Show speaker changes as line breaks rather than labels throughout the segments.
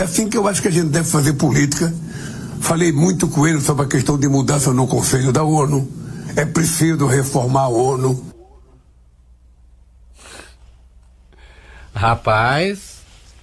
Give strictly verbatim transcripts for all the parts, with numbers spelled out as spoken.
assim que eu acho que a gente deve fazer política. Falei muito com ele sobre a questão de mudança no Conselho da ONU. É preciso reformar a ONU.
Rapaz,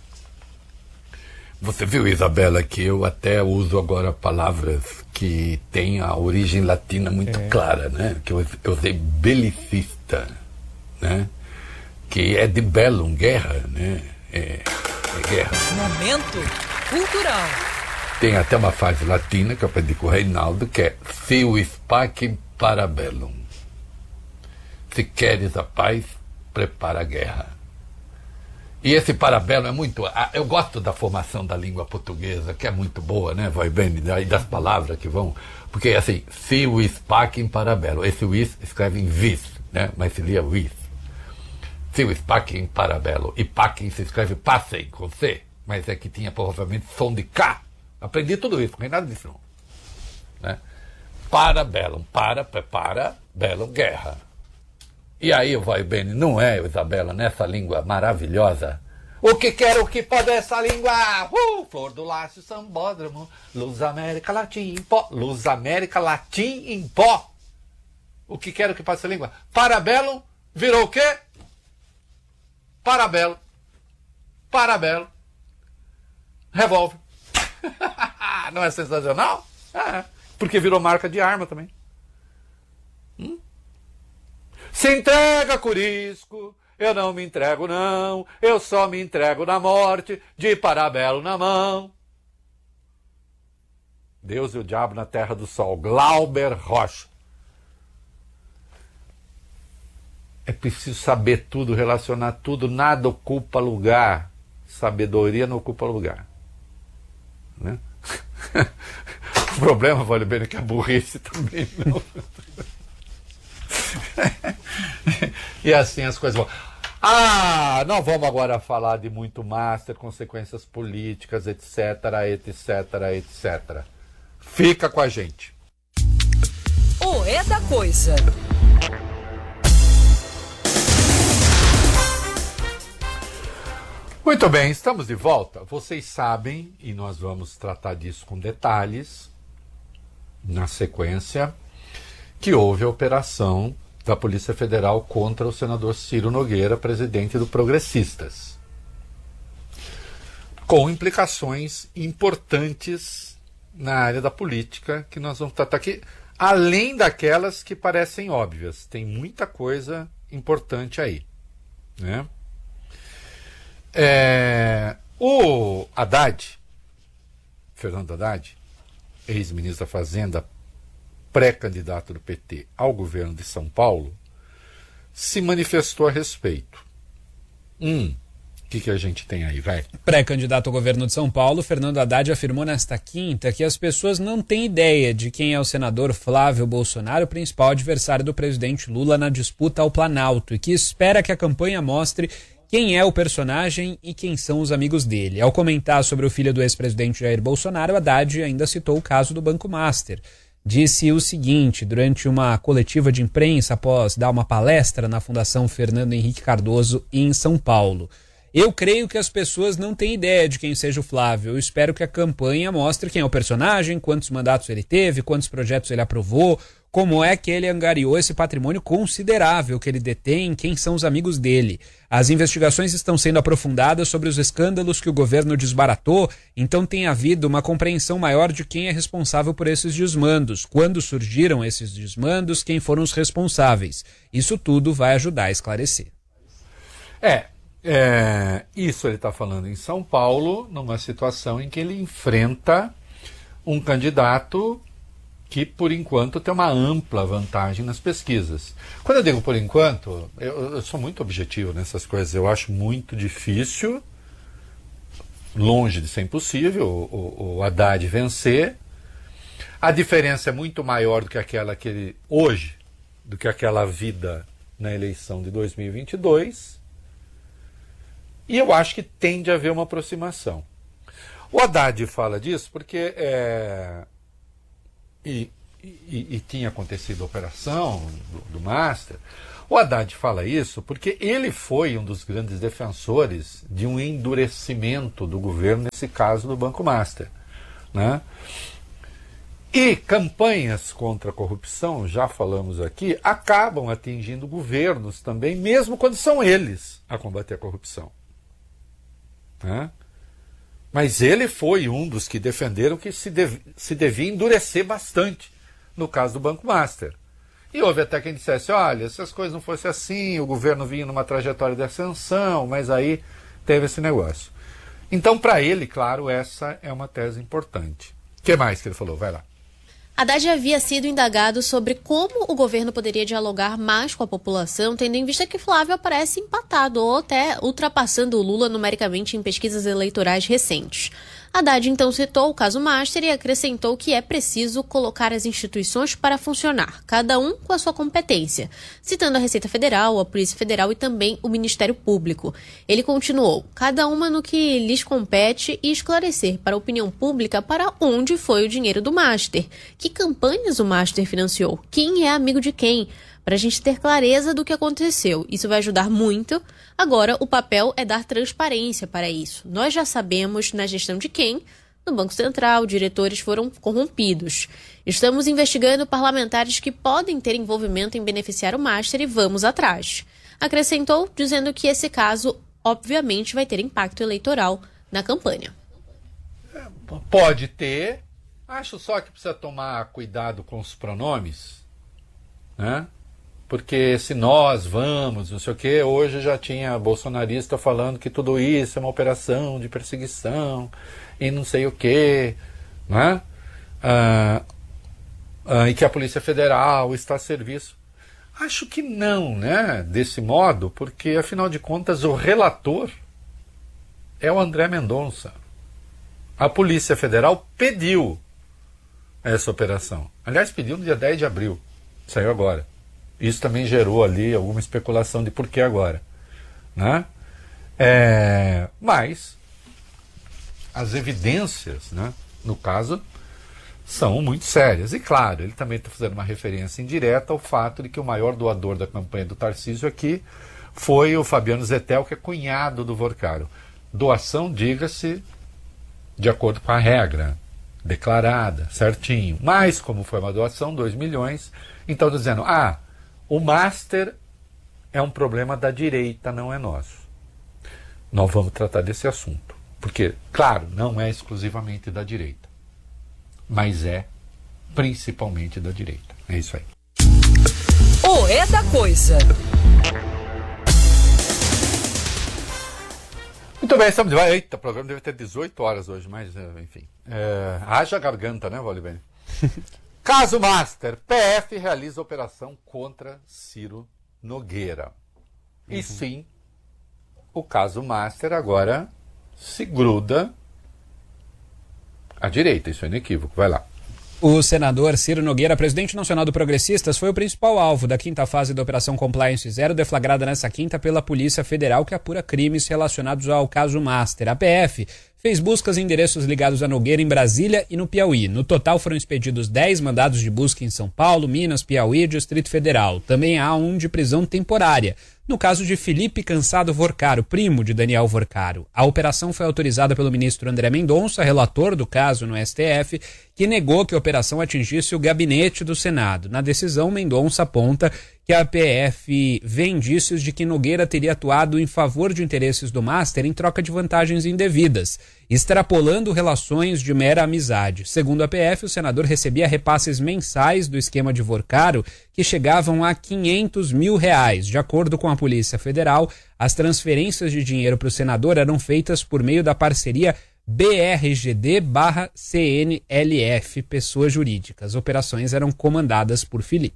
você viu, Isabela, que eu até uso agora palavras que têm a origem latina muito é. clara, né? Que eu, eu usei belicista, né? Que é de bellum, guerra, né? É, é guerra.
Momento cultural.
Tem até uma frase latina que eu aprendi com o Reinaldo, que é Seu pacem para bellum. Se queres a paz, prepara a guerra. E esse parabelo é muito... Eu gosto da formação da língua portuguesa, que é muito boa, né, vai bem, e das palavras que vão... Porque, assim, se o pacem parabelo. Esse wis escreve em vis, né, mas se lia wis. Se o pacem parabelo. E pacem se escreve passem, com C, mas é que tinha provavelmente som de K. Aprendi tudo isso, não tem nada disso não. Né? Parabellum, para, prepara, bellum, guerra. E aí o vai bem, não é, Isabela, nessa língua maravilhosa? O que quero que pode essa língua? Uh, flor do lácio, sambódromo, luz América Latim em pó, luz América Latim em pó. O que quero que pode essa língua? Parabellum virou o quê? Parabellum. Parabellum. Revólver. Não é sensacional? É, porque virou marca de arma também. Hum? Se entrega, Corisco, eu não me entrego não, eu só me entrego na morte, de parabelo na mão. Deus e o diabo na terra do sol, Glauber Rocha. É preciso saber tudo, relacionar tudo, nada ocupa lugar, sabedoria não ocupa lugar. Né? O problema, vale bem, é que a burrice também não... E assim as coisas vão. Ah, não vamos agora falar de muito master, consequências políticas, etc, etc, etc. Fica com a gente.
O É da Coisa.
Muito bem, estamos de volta. Vocês sabem, e nós vamos tratar disso com detalhes na sequência, que houve a operação da Polícia Federal contra o senador Ciro Nogueira, presidente do Progressistas, com implicações importantes na área da política que nós vamos tratar aqui, além daquelas que parecem óbvias. Tem muita coisa importante aí, né? É, o Haddad, Fernando Haddad, ex-ministro da Fazenda, pré-candidato do P T ao governo de São Paulo, se manifestou a respeito. Hum, o que, que a gente tem aí, vai?
Pré-candidato ao governo de São Paulo, Fernando Haddad afirmou nesta quinta que as pessoas não têm ideia de quem é o senador Flávio Bolsonaro, principal adversário do presidente Lula na disputa ao Planalto, e que espera que a campanha mostre quem é o personagem e quem são os amigos dele. Ao comentar sobre o filho do ex-presidente Jair Bolsonaro, Haddad ainda citou o caso do Banco Master. Disse o seguinte, durante uma coletiva de imprensa após dar uma palestra na Fundação Fernando Henrique Cardoso em São Paulo. Eu creio que as pessoas não têm ideia de quem seja o Flávio. Eu espero que a campanha mostre quem é o personagem, quantos mandatos ele teve, quantos projetos ele aprovou, como é que ele angariou esse patrimônio considerável que ele detém, quem são os amigos dele. As investigações estão sendo aprofundadas sobre os escândalos que o governo desbaratou, então tem havido uma compreensão maior de quem é responsável por esses desmandos, quando surgiram esses desmandos, quem foram os responsáveis. Isso tudo vai ajudar a esclarecer.
É, é isso ele está falando em São Paulo, numa situação em que ele enfrenta um candidato que, por enquanto, tem uma ampla vantagem nas pesquisas. Quando eu digo por enquanto, eu, eu sou muito objetivo nessas coisas. Eu acho muito difícil, longe de ser impossível, o, o, o Haddad vencer. A diferença é muito maior do que aquela que ele, hoje, do que aquela vida na eleição de dois mil e vinte e dois. E eu acho que tende a haver uma aproximação. O Haddad fala disso porque... É, E, e, e tinha acontecido a operação do, do Master. O Haddad fala isso porque ele foi um dos grandes defensores de um endurecimento do governo, nesse caso do Banco Master, né? E campanhas contra a corrupção, já falamos aqui, acabam atingindo governos também, mesmo quando são eles a combater a corrupção, né? Mas ele foi um dos que defenderam que se, dev, se devia endurecer bastante no caso do Banco Master. E houve até quem dissesse, olha, se as coisas não fossem assim, o governo vinha numa trajetória de ascensão, mas aí teve esse negócio. Então, para ele, claro, essa é uma tese importante. O que mais que ele falou? Vai lá.
Haddad havia sido indagado sobre como o governo poderia dialogar mais com a população, tendo em vista que Flávio aparece empatado ou até ultrapassando o Lula numericamente em pesquisas eleitorais recentes. Haddad então citou o caso Master e acrescentou que é preciso colocar as instituições para funcionar, cada um com a sua competência, citando a Receita Federal, a Polícia Federal e também o Ministério Público. Ele continuou, cada uma no que lhes compete e esclarecer para a opinião pública para onde foi o dinheiro do Master, que campanhas o Master financiou, quem é amigo de quem, para a gente ter clareza do que aconteceu. Isso vai ajudar muito. Agora, o papel é dar transparência para isso. Nós já sabemos na gestão de quem, no Banco Central, diretores foram corrompidos. Estamos investigando parlamentares que podem ter envolvimento em beneficiar o Master e vamos atrás. Acrescentou, dizendo que esse caso, obviamente, vai ter impacto eleitoral na campanha.
Pode ter. Acho só que precisa tomar cuidado com os pronomes, né? Porque se nós vamos, não sei o quê, hoje já tinha bolsonarista falando que tudo isso é uma operação de perseguição e não sei o quê, né? Ah, ah, e que a Polícia Federal está a serviço. Acho que não, né? Desse modo, porque afinal de contas o relator é o André Mendonça. A Polícia Federal pediu essa operação. Aliás, pediu no dia dez de abril. Saiu agora. Isso também gerou ali alguma especulação de por que agora, né? É, mas as evidências, né, no caso, são muito sérias. E claro, ele também está fazendo uma referência indireta ao fato de que o maior doador da campanha do Tarcísio aqui foi o Fabiano Zettel, que é cunhado do Vorcaro. Doação, diga-se, de acordo com a regra declarada, certinho. Mas, como foi uma doação, dois milhões, então dizendo, ah, o Master é um problema da direita, não é nosso. Nós vamos tratar desse assunto. Porque, claro, não é exclusivamente da direita. Mas é principalmente da direita. É isso aí.
O É da Coisa.
Muito bem, estamos de volta. Eita, o programa deve ter dezoito horas hoje, mas enfim. É, haja garganta, né, Valibene? Caso Master, P F realiza operação contra Ciro Nogueira. E uhum. sim, o caso Master agora se gruda à direita, isso é inequívoco. Vai lá.
O senador Ciro Nogueira, presidente nacional do Progressistas, foi o principal alvo da quinta fase da Operação Compliance Zero, deflagrada nesta quinta pela Polícia Federal, que apura crimes relacionados ao caso Master. A P F fez buscas em endereços ligados a Nogueira em Brasília e no Piauí. No total foram expedidos dez mandados de busca em São Paulo, Minas, Piauí e Distrito Federal. Também há um de prisão temporária, no caso de Felipe Cansado Vorcaro, primo de Daniel Vorcaro. A operação foi autorizada pelo ministro André Mendonça, relator do caso no S T F, que negou que a operação atingisse o gabinete do Senado. Na decisão, Mendonça aponta que a P F vê indícios de que Nogueira teria atuado em favor de interesses do Master em troca de vantagens indevidas, extrapolando relações de mera amizade. Segundo a P F, o senador recebia repasses mensais do esquema de Vorcaro que chegavam a quinhentos mil reais. De acordo com a Polícia Federal, as transferências de dinheiro para o senador eram feitas por meio da parceria B R G D barra C N L F, pessoas jurídicas. As operações eram comandadas por Felipe.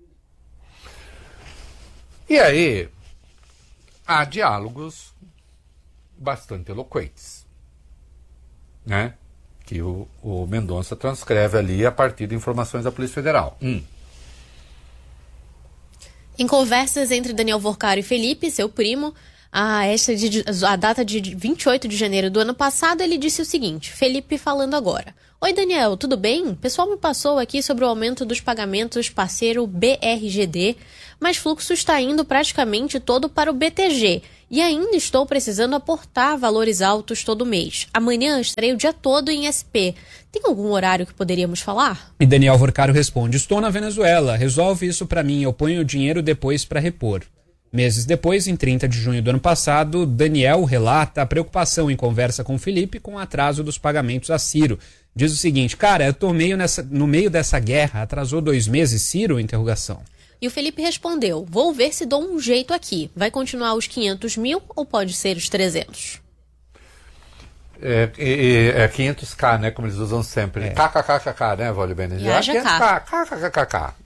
E aí, há diálogos bastante eloquentes, né? Que o, o Mendonça transcreve ali a partir de informações da Polícia Federal. Hum.
Em conversas entre Daniel Vorcaro e Felipe, seu primo, A, esta de, a data de vinte e oito de janeiro do ano passado, ele disse o seguinte, Felipe falando agora. Oi, Daniel, tudo bem? O pessoal me passou aqui sobre o aumento dos pagamentos parceiro B R G D, mas fluxo está indo praticamente todo para o B T G e ainda estou precisando aportar valores altos todo mês. Amanhã estarei o dia todo em S P. Tem algum horário que poderíamos falar?
E Daniel Vorcaro responde, estou na Venezuela, resolve isso para mim, eu ponho o dinheiro depois para repor. Meses depois, em trinta de junho do ano passado, Daniel relata a preocupação em conversa com Felipe com o atraso dos pagamentos a Ciro. Diz o seguinte, cara, eu tô meio nessa, no meio dessa guerra, atrasou dois meses, Ciro? Interrogação.
E o Felipe respondeu, vou ver se dou um jeito aqui. Vai continuar os quinhentos mil ou pode ser os trezentos?
É, é, é quinhentos K, né? Como eles usam sempre. É. KKKK, né, Vale Bene?
E haja K.
KKKK.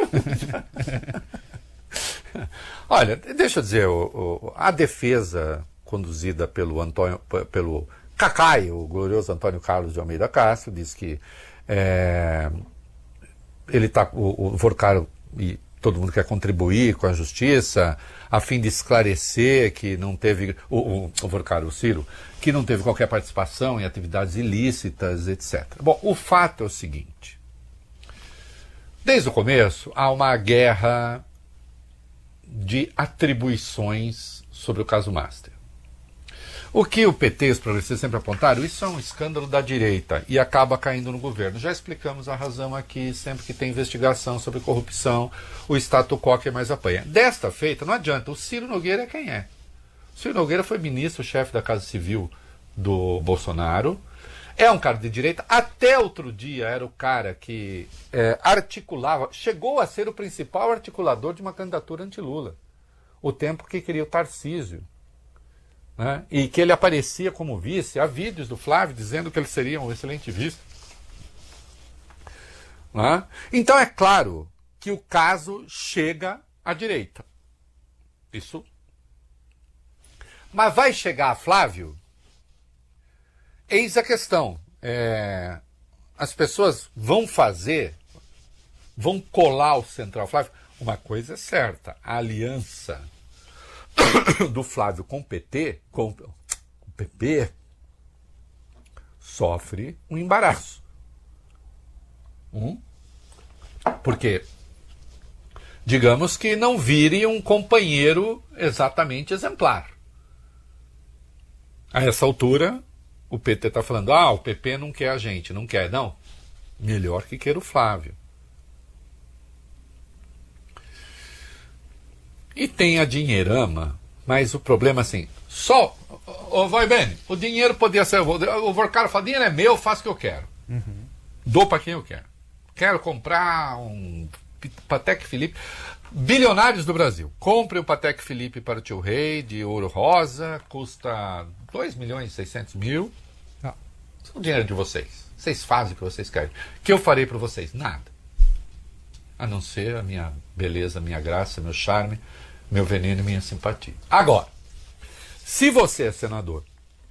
Olha, deixa eu dizer, o, o, a defesa conduzida pelo Antônio, pelo Cacai, o glorioso Antônio Carlos de Almeida Castro, diz que é, ele tá, o, o Vorcaro e todo mundo quer contribuir com a justiça a fim de esclarecer que não teve, o, o, o Vorcaro, o Ciro, que não teve qualquer participação em atividades ilícitas, etcétera. Bom, o fato é o seguinte, desde o começo há uma guerra de atribuições sobre o caso Master. O que o P T e os progressistas sempre apontaram, isso é um escândalo da direita e acaba caindo no governo. Já explicamos a razão aqui, sempre que tem investigação sobre corrupção, o status quo que mais apanha. Desta feita, não adianta, o Ciro Nogueira é quem é. O Ciro Nogueira foi ministro-chefe da Casa Civil do Bolsonaro, é um cara de direita, até outro dia era o cara que é, articulava, chegou a ser o principal articulador de uma candidatura anti-Lula. O tempo que queria o Tarcísio. Né? E que ele aparecia como vice. Há vídeos do Flávio dizendo que ele seria um excelente vice. Né? Então é claro que o caso chega à direita. Isso. Mas vai chegar a Flávio? Eis a questão. É, as pessoas vão fazer, vão colar o Central Flávio. Uma coisa é certa, a aliança do Flávio com o P T, com o P P, sofre um embaraço. Hum? Porque, digamos que não vire um companheiro exatamente exemplar. A essa altura, o P T está falando, ah, o P P não quer a gente, não quer. Não, melhor que queira o Flávio. E tem a dinheirama, mas o problema assim, só, oh, vai bem, o dinheiro podia ser, o Vorcaro fala, dinheiro é meu, faço o que eu quero. Uhum. Dou para quem eu quero. Quero comprar um Patek Philippe. Bilionários do Brasil, compre o Patek Philippe para o tio Rei, de ouro rosa, custa dois milhões e seiscentos mil. Ah. Isso é o dinheiro de vocês. Vocês fazem o que vocês querem. O que eu farei para vocês? Nada. A não ser a minha beleza, minha graça, meu charme, meu veneno e minha simpatia. Agora, se você é senador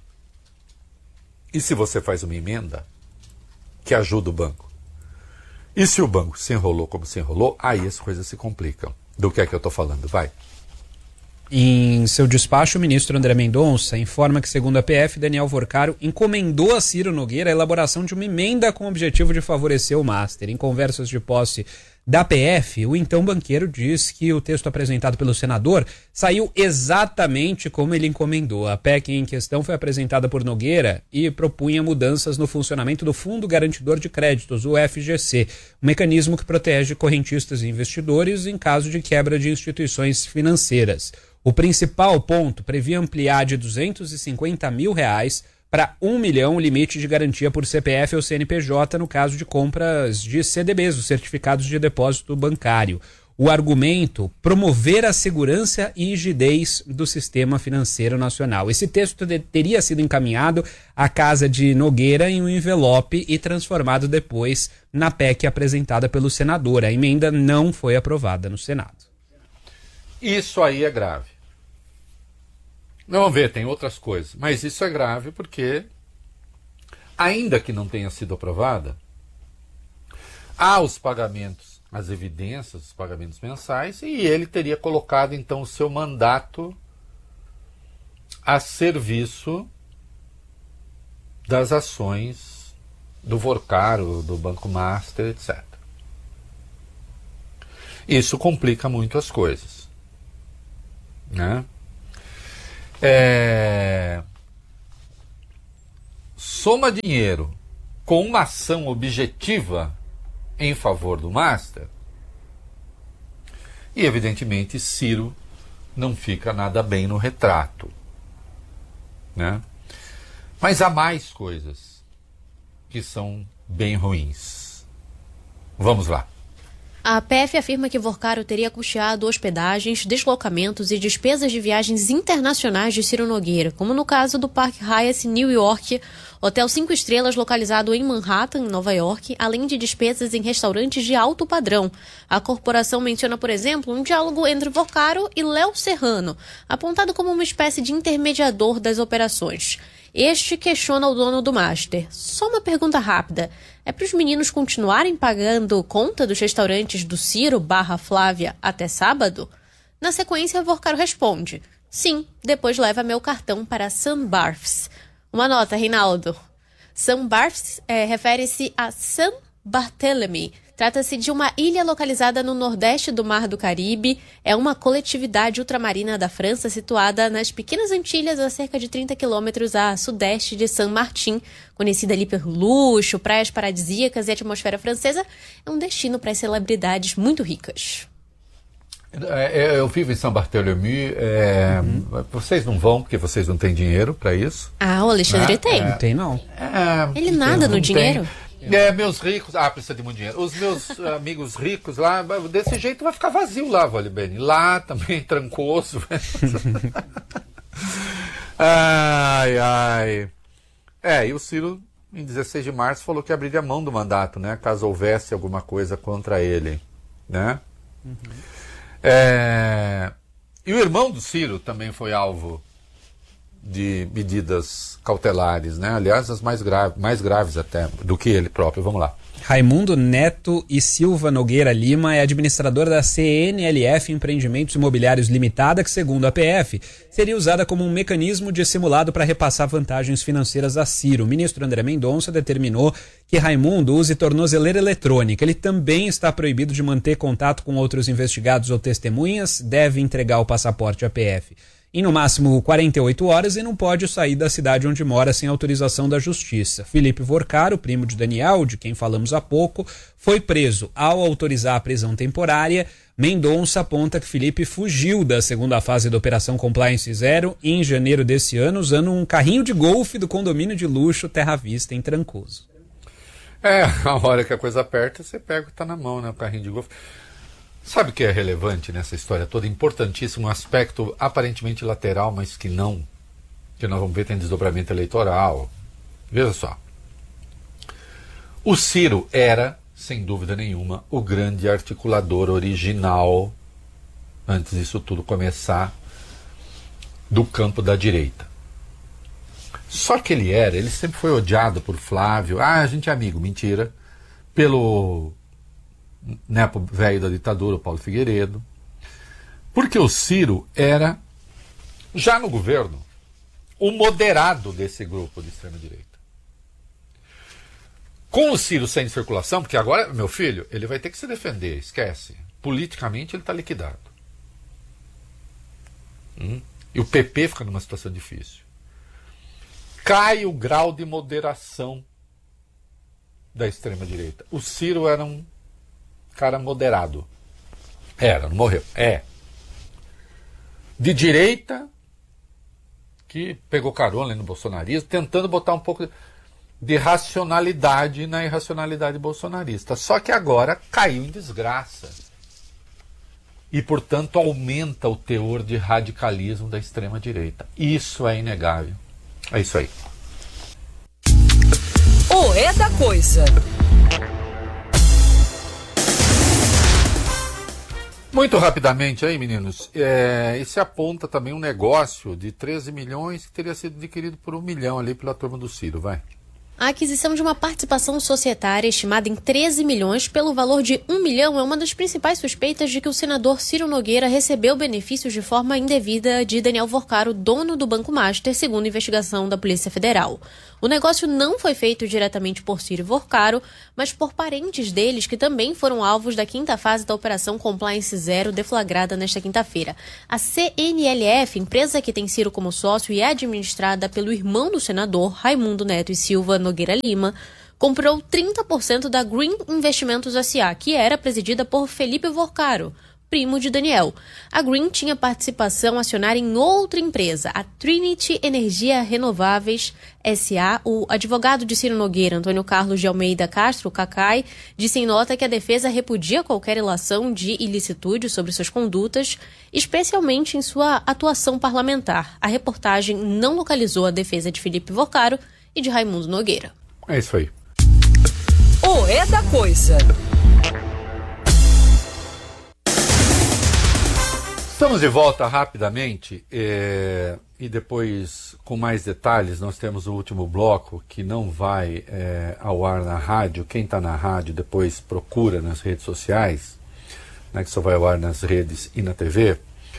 e se você faz uma emenda que ajuda o banco, e se o banco se enrolou como se enrolou, aí as coisas se complicam. Do que é que eu estou falando? Vai.
Em seu despacho, o ministro André Mendonça informa que, segundo a P F, Daniel Vorcaro encomendou a Ciro Nogueira a elaboração de uma emenda com o objetivo de favorecer o Master. Em conversas de posse da P F, o então banqueiro diz que o texto apresentado pelo senador saiu exatamente como ele encomendou. A P E C em questão foi apresentada por Nogueira e propunha mudanças no funcionamento do Fundo Garantidor de Créditos, o F G C, um mecanismo que protege correntistas e investidores em caso de quebra de instituições financeiras. O principal ponto previa ampliar de duzentos e cinquenta mil reais para um milhão o limite de garantia por C P F ou C N P J no caso de compras de C D Bs, os certificados de depósito bancário. O argumento, promover a segurança e rigidez do sistema financeiro nacional. Esse texto de, teria sido encaminhado à casa de Nogueira em um envelope e transformado depois na P E C apresentada pelo senador. A emenda não foi aprovada no Senado.
Isso aí é grave. Vamos ver, tem outras coisas. Mas isso é grave porque, ainda que não tenha sido aprovada, há os pagamentos, as evidências dos pagamentos mensais, e ele teria colocado, então, o seu mandato a serviço das ações do Vorcaro, do Banco Master, etcétera. Isso complica muito as coisas, né? É... Soma dinheiro com uma ação objetiva em favor do Master e, evidentemente, Ciro não fica nada bem no retrato, né? Mas há mais coisas que são bem ruins. Vamos lá.
A P F afirma que Vorcaro teria custeado hospedagens, deslocamentos e despesas de viagens internacionais de Ciro Nogueira, como no caso do Park Hyatt New York, hotel cinco estrelas localizado em Manhattan, em Nova York, além de despesas em restaurantes de alto padrão. A corporação menciona, por exemplo, um diálogo entre Vorcaro e Léo Serrano, apontado como uma espécie de intermediador das operações. Este questiona o dono do Master. Só uma pergunta rápida. É para os meninos continuarem pagando conta dos restaurantes do Ciro barra Flávia até sábado? Na sequência, Vorcaro responde: sim, depois leva meu cartão para Saint Barths. Uma nota, Reinaldo. Saint Barths é, refere-se a Saint Barthélemy. Trata-se de uma ilha localizada no nordeste do Mar do Caribe. É uma coletividade ultramarina da França situada nas Pequenas Antilhas, a cerca de trinta quilômetros a sudeste de Saint-Martin. Conhecida ali por luxo, praias paradisíacas e atmosfera francesa, é um destino para as celebridades muito ricas.
É, eu vivo em Saint Barthélemy. É, uhum. Vocês não vão porque vocês não têm dinheiro para isso?
Ah, o Alexandre
é,
tem.
Não tem, não.
É,
Ele nada no dinheiro?
É, meus ricos... Ah, precisa de muito dinheiro. Os meus amigos ricos lá, desse jeito vai ficar vazio lá, Vale Bene. Lá também, trancoso. Ai, ai. É, e o Ciro, em dezesseis de março, falou que abriria mão do mandato, né? Caso houvesse alguma coisa contra ele, né? Uhum. É... E o irmão do Ciro também foi alvo de medidas cautelares, né? Aliás, as mais graves, mais graves até do que ele próprio. Vamos lá.
Raimundo Neto e Silva Nogueira Lima é administrador da C N L F Empreendimentos Imobiliários Limitada, que, segundo a P F, seria usada como um mecanismo dissimulado para repassar vantagens financeiras a Ciro. O ministro André Mendonça determinou que Raimundo use tornozeleira eletrônica. Ele também está proibido de manter contato com outros investigados ou testemunhas, deve entregar o passaporte à P F em no máximo quarenta e oito horas e não pode sair da cidade onde mora sem autorização da justiça. Felipe Vorcaro, primo de Daniel, de quem falamos há pouco, foi preso. Ao autorizar a prisão temporária, Mendonça aponta que Felipe fugiu da segunda fase da Operação Compliance Zero em janeiro desse ano, usando um carrinho de golfe do condomínio de luxo Terra Vista, em Trancoso.
É, a hora que a coisa aperta, você pega o que está na mão, né? O carrinho de golfe. Sabe o que é relevante nessa história toda? Importantíssimo, um aspecto aparentemente lateral, mas que não, que nós vamos ver tem desdobramento eleitoral. Veja só. O Ciro era, sem dúvida nenhuma, o grande articulador original, antes disso tudo começar, do campo da direita. Só que ele era, ele sempre foi odiado por Flávio. Ah, a gente é amigo, mentira. Pelo nepo velho da ditadura, o Paulo Figueiredo, porque o Ciro era, já no governo, o moderado desse grupo de extrema-direita. Com o Ciro sem circulação, porque agora, meu filho, ele vai ter que se defender, esquece. Politicamente ele está liquidado. Hum? E o P P fica numa situação difícil. Cai o grau de moderação da extrema-direita. O Ciro era um cara moderado. Era, não morreu. É. De direita, que pegou carona no bolsonarismo, tentando botar um pouco de racionalidade na irracionalidade bolsonarista. Só que agora caiu em desgraça. E, portanto, aumenta o teor de radicalismo da extrema-direita. Isso é inegável. É isso aí.
O É da Coisa.
Muito rapidamente aí, meninos, é, e se aponta também um negócio de treze milhões que teria sido adquirido por um milhão ali pela turma do Ciro, vai.
A aquisição de uma participação societária estimada em treze milhões pelo valor de um milhão é uma das principais suspeitas de que o senador Ciro Nogueira recebeu benefícios de forma indevida de Daniel Vorcaro, dono do Banco Master, segundo a investigação da Polícia Federal. O negócio não foi feito diretamente por Ciro Vorcaro, mas por parentes deles que também foram alvos da quinta fase da Operação Compliance Zero, deflagrada nesta quinta-feira. A C N L F, empresa que tem Ciro como sócio e é administrada pelo irmão do senador, Raimundo Neto e Silva Nogueira Lima, comprou trinta por cento da Green Investimentos S A, que era presidida por Felipe Vorcaro, primo de Daniel. A Green tinha participação acionária em outra empresa, a Trinity Energia Renováveis S A. O advogado de Ciro Nogueira, Antônio Carlos de Almeida Castro, Cacai, disse em nota que a defesa repudia qualquer ilação de ilicitude sobre suas condutas, especialmente em sua atuação parlamentar. A reportagem não localizou a defesa de Felipe Vorcaro e de Raimundo Nogueira.
É isso aí.
O É da Coisa.
Estamos de volta rapidamente é, e depois, com mais detalhes, nós temos o último bloco que não vai é, ao ar na rádio. Quem está na rádio depois procura nas redes sociais, né, que só vai ao ar nas redes e na T V.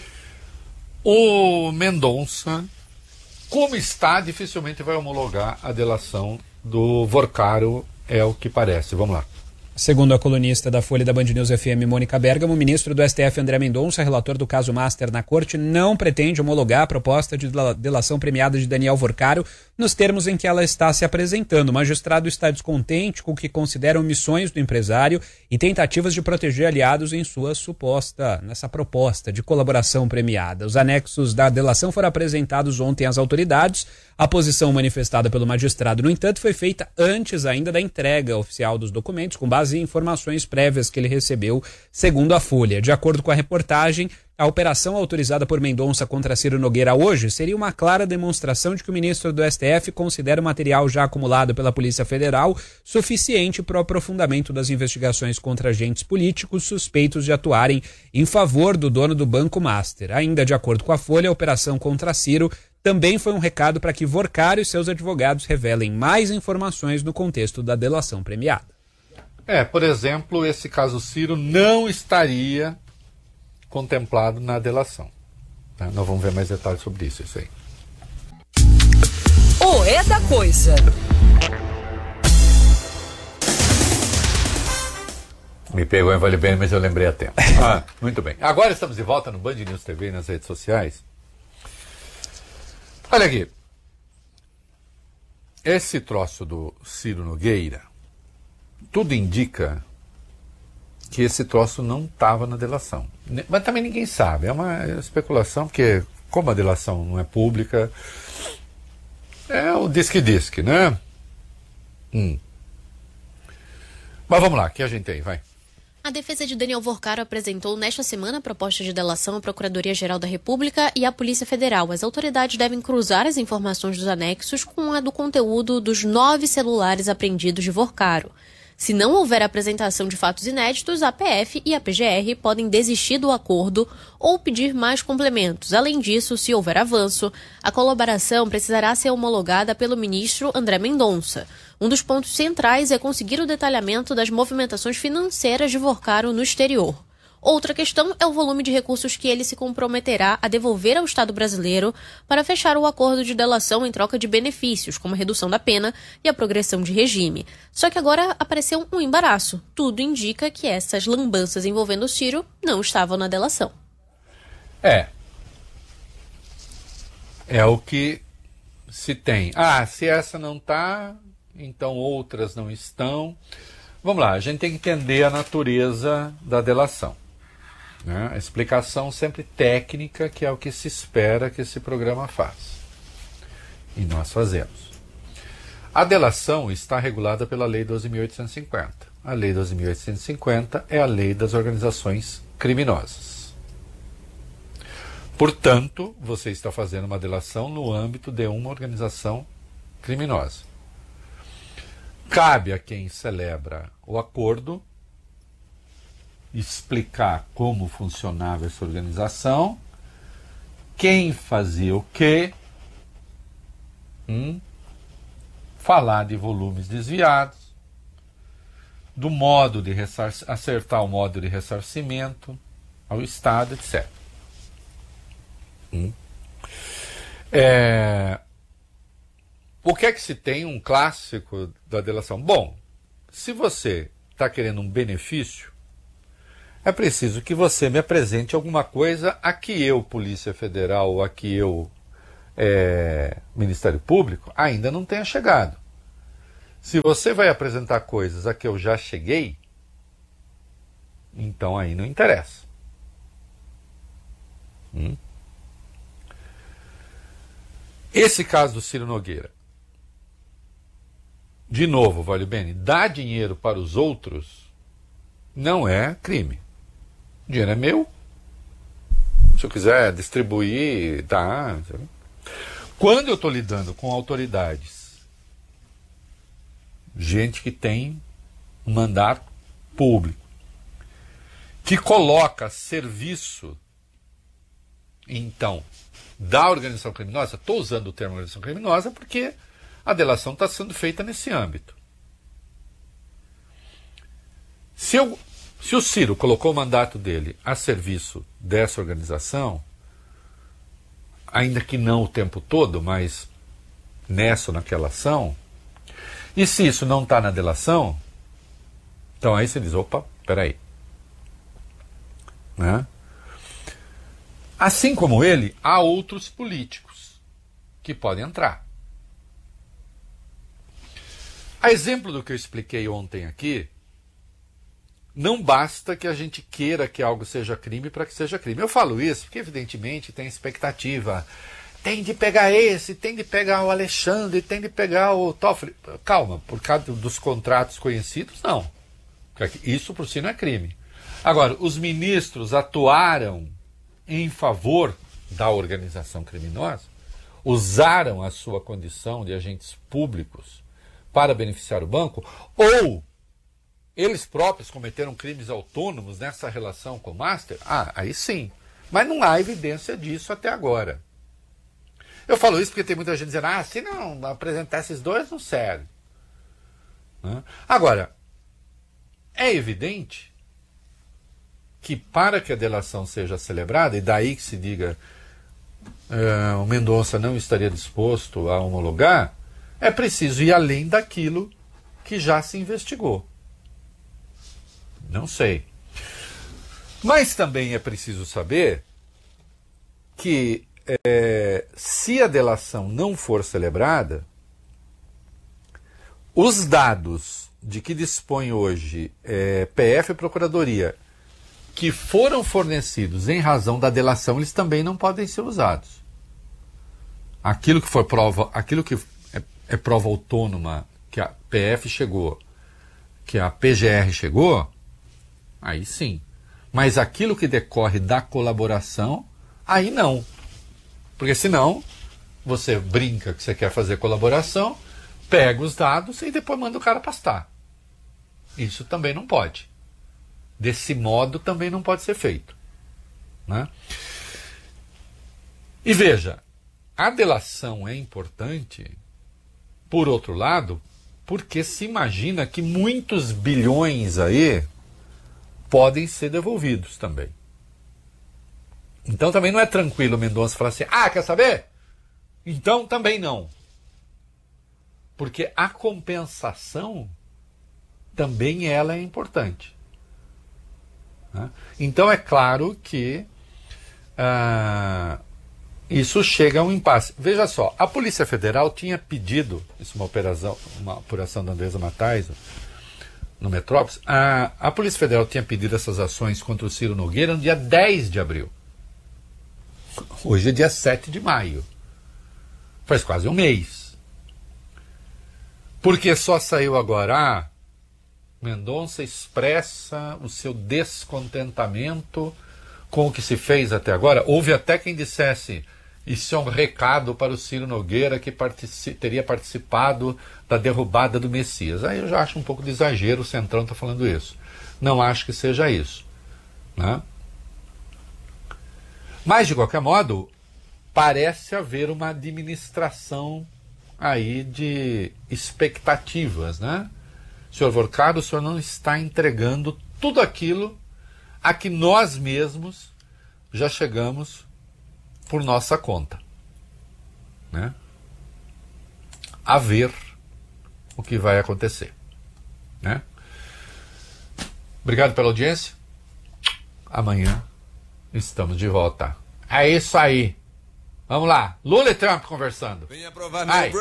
O Mendonça, como está, dificilmente vai homologar a delação do Vorcaro, é o que parece. Vamos lá.
Segundo a colunista da Folha da Band News F M, Mônica Bergamo, o ministro do S T F, André Mendonça, relator do caso Master na Corte, não pretende homologar a proposta de delação premiada de Daniel Vorcaro nos termos em que ela está se apresentando. O magistrado está descontente com o que considera omissões do empresário e tentativas de proteger aliados em sua suposta, nessa proposta de colaboração premiada. Os anexos da delação foram apresentados ontem às autoridades. A posição manifestada pelo magistrado, no entanto, foi feita antes ainda da entrega oficial dos documentos, com base em informações prévias que ele recebeu, segundo a Folha. De acordo com a reportagem, a operação autorizada por Mendonça contra Ciro Nogueira hoje seria uma clara demonstração de que o ministro do S T F considera o material já acumulado pela Polícia Federal suficiente para o aprofundamento das investigações contra agentes políticos suspeitos de atuarem em favor do dono do Banco Master. Ainda de acordo com a Folha, a operação contra Ciro também foi um recado para que Vorcaro e seus advogados revelem mais informações no contexto da delação premiada.
É, por exemplo, esse caso Ciro não estaria contemplado na delação. Tá? Nós vamos ver mais detalhes sobre isso, isso aí.
O É da Coisa.
Me pegou em Vale Bem, mas eu lembrei a tempo. Ah, muito bem. Agora estamos de volta no Band News T V e nas redes sociais. Olha aqui. Esse troço do Ciro Nogueira, tudo indica que esse troço não estava na delação. Mas também ninguém sabe, é uma especulação, porque como a delação não é pública, é o disque-disque, né? Hum. Mas vamos lá, o que a gente tem, vai.
A defesa de Daniel Vorcaro apresentou nesta semana a proposta de delação à Procuradoria-Geral da República e à Polícia Federal. As autoridades devem cruzar as informações dos anexos com a do conteúdo dos nove celulares apreendidos de Vorcaro. Se não houver apresentação de fatos inéditos, a P F e a P G R podem desistir do acordo ou pedir mais complementos. Além disso, se houver avanço, a colaboração precisará ser homologada pelo ministro André Mendonça. Um dos pontos centrais é conseguir o detalhamento das movimentações financeiras de Vorcaro no exterior. Outra questão é o volume de recursos que ele se comprometerá a devolver ao Estado brasileiro para fechar o acordo de delação em troca de benefícios, como a redução da pena e a progressão de regime. Só que agora apareceu um embaraço. Tudo indica que essas lambanças envolvendo o Ciro não estavam na delação.
É. É o que se tem. Ah, se essa não está, então outras não estão. Vamos lá, a gente tem que entender a natureza da delação. Né? A explicação sempre técnica, que é o que se espera que esse programa faça. E nós fazemos. A delação está regulada pela Lei doze mil oitocentos e cinquenta. A Lei doze mil oitocentos e cinquenta é a lei das organizações criminosas. Portanto, você está fazendo uma delação no âmbito de uma organização criminosa. Cabe a quem celebra o acordo explicar como funcionava essa organização, quem fazia o quê, hum, falar de volumes desviados, do modo de ressarc... acertar o modo de ressarcimento ao Estado, etcétera. Hum. É... O que é que se tem um clássico da delação? Bom, se você está querendo um benefício, é preciso que você me apresente alguma coisa a que eu, Polícia Federal, ou a que eu, é, Ministério Público, ainda não tenha chegado. Se você vai apresentar coisas a que eu já cheguei, então aí não interessa. Hum? Esse caso do Ciro Nogueira, de novo, vale bem, dar dinheiro para os outros não é crime. O dinheiro é meu. Se eu quiser distribuir, tá. Quando eu estou lidando com autoridades, gente que tem um mandato público, que coloca serviço, então, da organização criminosa, estou usando o termo organização criminosa porque a delação está sendo feita nesse âmbito. Se, eu, se o Ciro colocou o mandato dele a serviço dessa organização, ainda que não o tempo todo, mas nessa ou naquela ação, e se isso não está na delação, então aí você diz, opa, peraí. Né? Assim como ele, há outros políticos que podem entrar. A exemplo do que eu expliquei ontem aqui, não basta que a gente queira que algo seja crime para que seja crime. Eu falo isso porque, evidentemente, tem expectativa. Tem de pegar esse, tem de pegar o Alexandre, tem de pegar o Toffoli. Calma, por causa dos contratos conhecidos, não. Isso por si não é crime. Agora, os ministros atuaram em favor da organização criminosa, usaram a sua condição de agentes públicos para beneficiar o banco, ou eles próprios cometeram crimes autônomos nessa relação com o Master? Ah, aí sim. Mas não há evidência disso até agora. Eu falo isso porque tem muita gente dizendo, ah, se não apresentar esses dois, não serve. Né? Agora, é evidente que para que a delação seja celebrada, e daí que se diga uh, o Mendonça não estaria disposto a homologar, é preciso ir além daquilo que já se investigou. Não sei. Mas também é preciso saber que é, se a delação não for celebrada, os dados de que dispõe hoje é, P F e Procuradoria, que foram fornecidos em razão da delação, eles também não podem ser usados. Aquilo que foi prova, aquilo que é, é prova autônoma, que a P F chegou, que a P G R chegou, aí sim. Mas aquilo que decorre da colaboração, aí não. Porque senão, você brinca que você quer fazer colaboração, pega os dados e depois manda o cara pastar. Isso também não pode. Desse modo também não pode ser feito. Né? E veja, a delação é importante, por outro lado, porque se imagina que muitos bilhões aí podem ser devolvidos também. Então também não é tranquilo o Mendonça falar assim, ah, quer saber? Então também não. Porque a compensação também ela é importante. Né? Então é claro que ah, isso chega a um impasse. Veja só, a Polícia Federal tinha pedido, isso é uma operação, uma apuração da Andresa Mataiso, no Metrópolis, a, a Polícia Federal tinha pedido essas ações contra o Ciro Nogueira no dia dez de abril. Hoje é dia sete de maio. Faz quase um mês. Porque só saiu agora, ah, Mendonça expressa o seu descontentamento com o que se fez até agora. Houve até quem dissesse, isso é um recado para o Ciro Nogueira que partici- teria participado da derrubada do Messias. Aí eu já acho um pouco de exagero o Centrão está falando isso. Não acho que seja isso. Né? Mas, de qualquer modo, parece haver uma administração aí de expectativas, né? Senhor Vorcado, o senhor não está entregando tudo aquilo a que nós mesmos já chegamos por nossa conta, né? A ver o que vai acontecer, né? Obrigado pela audiência. Amanhã estamos de volta. É isso aí. Vamos lá. Lula e Trump conversando.
Vem aprovar
Ai.
meu